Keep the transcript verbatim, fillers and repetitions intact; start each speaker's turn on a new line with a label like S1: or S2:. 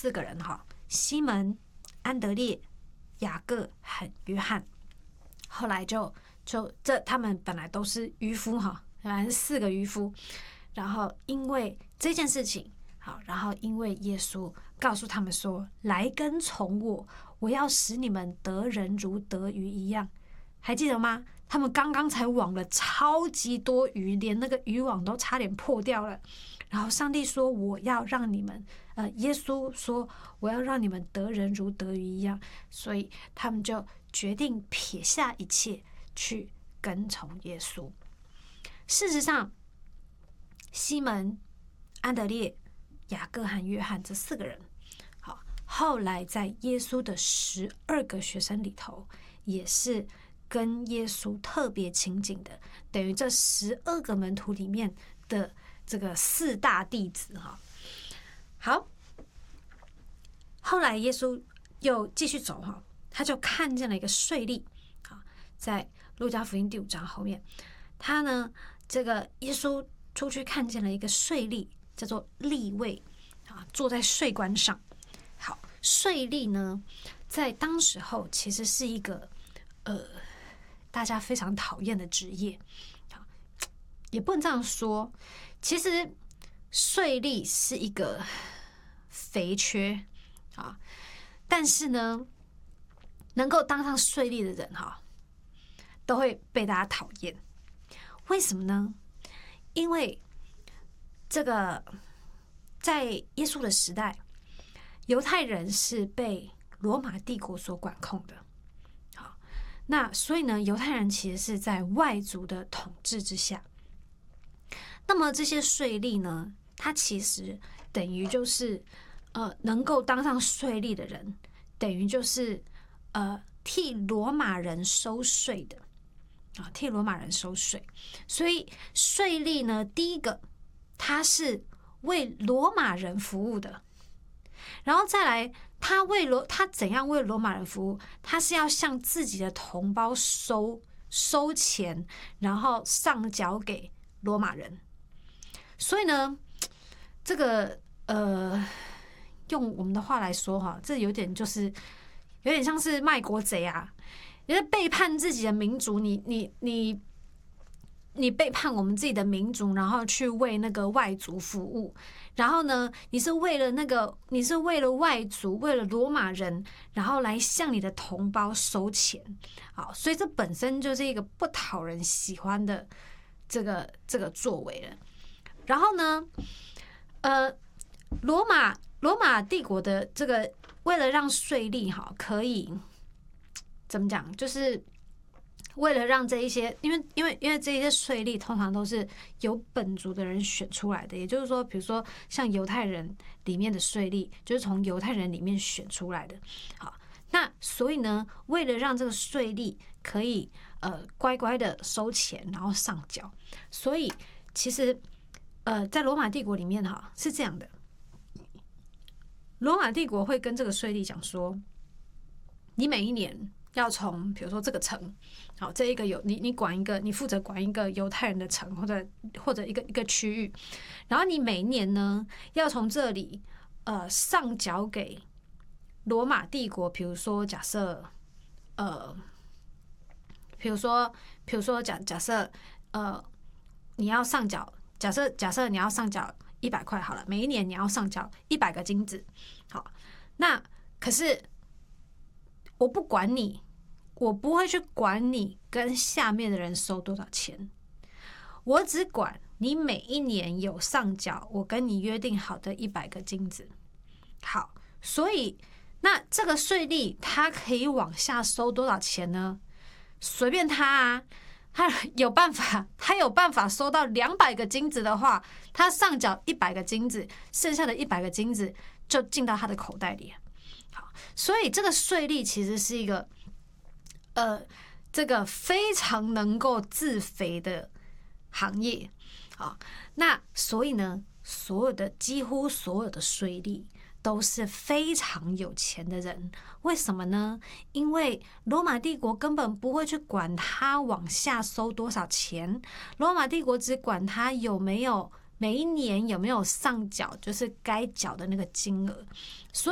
S1: 四个人哈，西门、安德烈、雅各和约翰。后来就就这他们本来都是渔夫哈，本来是四个渔夫，然后因为这件事情好，然后因为耶稣告诉他们说：“来跟从我，我要使你们得人如得鱼一样。”还记得吗？他们刚刚才网了超级多鱼，连那个渔网都差点破掉了。然后上帝说：“我要让你们，呃，耶稣说我要让你们得人如得鱼一样。”所以他们就决定撇下一切去跟从耶稣。事实上，西门、安德烈、雅各和约翰这四个人，好，后来在耶稣的十二个学生里头，也是跟耶稣特别亲近的，等于这十二个门徒里面的这个四大弟子哈。好，后来耶稣又继续走哈，他就看见了一个税吏，啊，在路加福音第五章后面，他呢，这个耶稣出去看见了一个税吏，叫做利未啊，坐在税关上。好，税吏呢，在当时候其实是一个呃。大家非常讨厌的职业，也不能这样说。其实税吏是一个肥缺啊，但是呢，能够当上税吏的人哈，都会被大家讨厌。为什么呢？因为这个在耶稣的时代，犹太人是被罗马帝国所管控的。那所以呢，犹太人其实是在外族的统治之下。那么这些税吏呢，他其实等于就是呃，能够当上税吏的人，等于就是呃替罗马人收税的啊，替罗马人收税。所以税吏呢，第一个他是为罗马人服务的，然后再来。他为罗他怎样为罗马人服务？他是要向自己的同胞收收钱，然后上缴给罗马人。所以呢，这个呃，用我们的话来说哈，这有点就是有点像是卖国贼啊！你是背叛自己的民族，你你你你背叛我们自己的民族，然后去为那个外族服务。然后呢，你是为了那个，你是为了外族，为了罗马人，然后来向你的同胞收钱，好，所以这本身就是一个不讨人喜欢的这个这个作为了。然后呢，呃，罗马罗马帝国的这个为了让税吏哈可以怎么讲，就是为了让这一些，因为因为因为这些税吏通常都是由本族的人选出来的，也就是说，比如说像犹太人里面的税吏，就是从犹太人里面选出来的。好，那所以呢，为了让这个税吏可以呃乖乖的收钱，然后上缴，所以其实呃在罗马帝国里面哈是这样的，罗马帝国会跟这个税吏讲说，你每一年要从比如说这个城，好，这一个有你你管一个，你负责管一个犹太人的城，或者或者一个一个区域，然后你每一年呢要从这里呃上缴给罗马帝国，比如说假设呃，比如说比如说假假设呃你要上缴，假设假设你要上缴一百块好了，每一年你要上缴一百个金子，好，那可是。我不管你，我不会去管你跟下面的人收多少钱，我只管你每一年有上缴我跟你约定好的一百个金子。好，所以那这个税吏他可以往下收多少钱呢？随便他啊，他有办法，他有办法收到两百个金子的话，他上缴一百个金子，剩下的一百个金子就进到他的口袋里。好，所以这个税吏其实是一个，呃，这个非常能够自肥的行业。好，那所以呢，所有的几乎所有的税吏都是非常有钱的人。为什么呢？因为罗马帝国根本不会去管他往下收多少钱，罗马帝国只管他有没有每一年有没有上缴，就是该缴的那个金额。所以